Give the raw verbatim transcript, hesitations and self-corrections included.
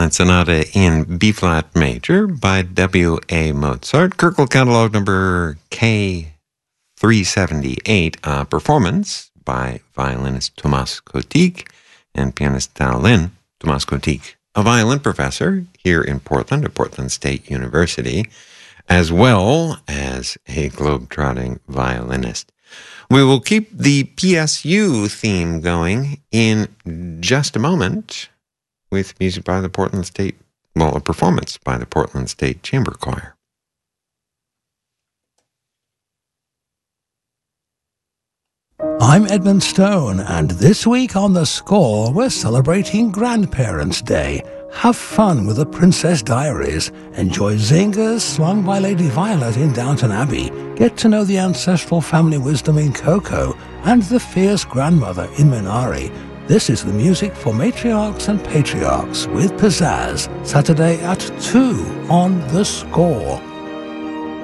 Ferdinand Sonata in B-flat major by W A Mozart. Kirkle catalog number K three seventy-eight, a performance by violinist Tomas Kotik and pianist Tao Lin. Tomas Kotik, a violin professor here in Portland at Portland State University, as well as a globe-trotting violinist. We will keep the P S U theme going in just a moment with music by the Portland State, well, a performance by the Portland State Chamber Choir. I'm Edmund Stone, and this week on The Score, we're celebrating Grandparents' Day. Have fun with The Princess Diaries. Enjoy zingers swung by Lady Violet in Downton Abbey. Get to know the ancestral family wisdom in Coco and the fierce grandmother in Minari. This is the music for matriarchs and patriarchs with pizzazz. Saturday at two on The Score.